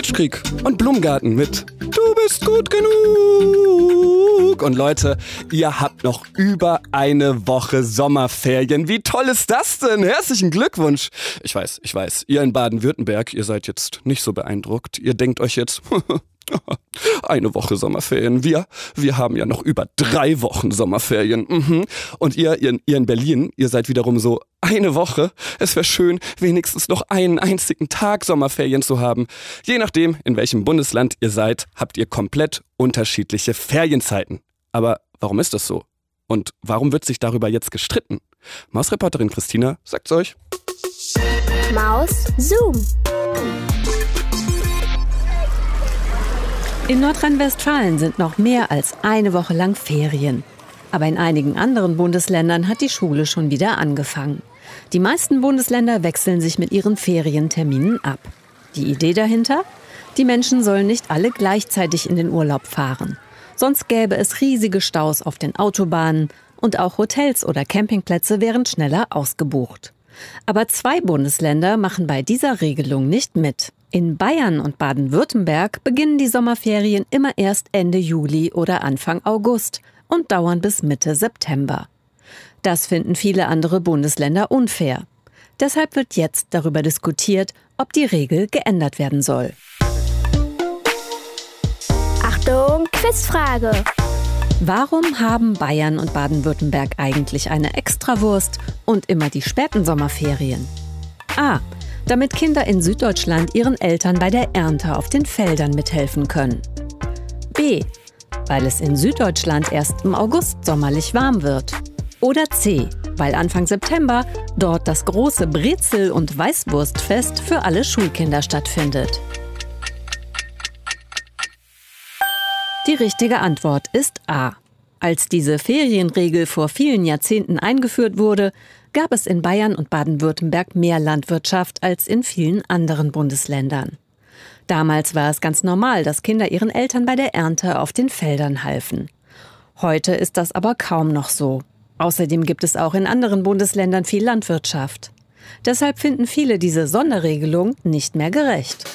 Glitschkrieg und Blumengarten mit Du bist gut genug. Und Leute, ihr habt noch über eine Woche Sommerferien. Wie toll ist das denn? Herzlichen Glückwunsch. Ich weiß, ihr in Baden-Württemberg, ihr seid jetzt nicht so beeindruckt. Ihr denkt euch jetzt, eine Woche Sommerferien. Wir haben ja noch über 3 Wochen Sommerferien. Und ihr in Berlin, ihr seid wiederum so, eine Woche? Es wäre schön, wenigstens noch einen einzigen Tag Sommerferien zu haben. Je nachdem, in welchem Bundesland ihr seid, habt ihr komplett unterschiedliche Ferienzeiten. Aber warum ist das so? Und warum wird sich darüber jetzt gestritten? Mausreporterin Christina sagt's euch. Maus Zoom. In Nordrhein-Westfalen sind noch mehr als eine Woche lang Ferien. Aber in einigen anderen Bundesländern hat die Schule schon wieder angefangen. Die meisten Bundesländer wechseln sich mit ihren Ferienterminen ab. Die Idee dahinter? Die Menschen sollen nicht alle gleichzeitig in den Urlaub fahren. Sonst gäbe es riesige Staus auf den Autobahnen und auch Hotels oder Campingplätze wären schneller ausgebucht. Aber 2 Bundesländer machen bei dieser Regelung nicht mit. In Bayern und Baden-Württemberg beginnen die Sommerferien immer erst Ende Juli oder Anfang August und dauern bis Mitte September. Das finden viele andere Bundesländer unfair. Deshalb wird jetzt darüber diskutiert, ob die Regel geändert werden soll. Achtung, Quizfrage! Warum haben Bayern und Baden-Württemberg eigentlich eine Extrawurst und immer die späten Sommerferien? A. Damit Kinder in Süddeutschland ihren Eltern bei der Ernte auf den Feldern mithelfen können. B. Weil es in Süddeutschland erst im August sommerlich warm wird. Oder C. Weil Anfang September dort das große Brezel- und Weißwurstfest für alle Schulkinder stattfindet. Die richtige Antwort ist A. Als diese Ferienregel vor vielen Jahrzehnten eingeführt wurde, gab es in Bayern und Baden-Württemberg mehr Landwirtschaft als in vielen anderen Bundesländern. Damals war es ganz normal, dass Kinder ihren Eltern bei der Ernte auf den Feldern halfen. Heute ist das aber kaum noch so. Außerdem gibt es auch in anderen Bundesländern viel Landwirtschaft. Deshalb finden viele diese Sonderregelung nicht mehr gerecht.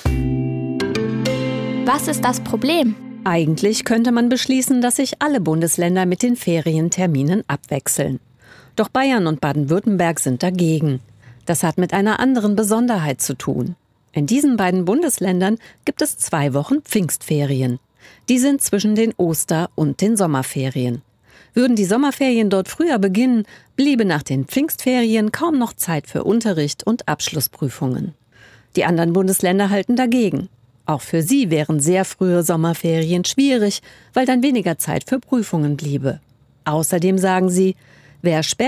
Was ist das Problem? Eigentlich könnte man beschließen, dass sich alle Bundesländer mit den Ferienterminen abwechseln. Doch Bayern und Baden-Württemberg sind dagegen. Das hat mit einer anderen Besonderheit zu tun. In diesen beiden Bundesländern gibt es 2 Wochen Pfingstferien. Die sind zwischen den Oster- und den Sommerferien. Würden die Sommerferien dort früher beginnen, bliebe nach den Pfingstferien kaum noch Zeit für Unterricht und Abschlussprüfungen. Die anderen Bundesländer halten dagegen. Auch für sie wären sehr frühe Sommerferien schwierig, weil dann weniger Zeit für Prüfungen bliebe. Außerdem sagen sie, wer spät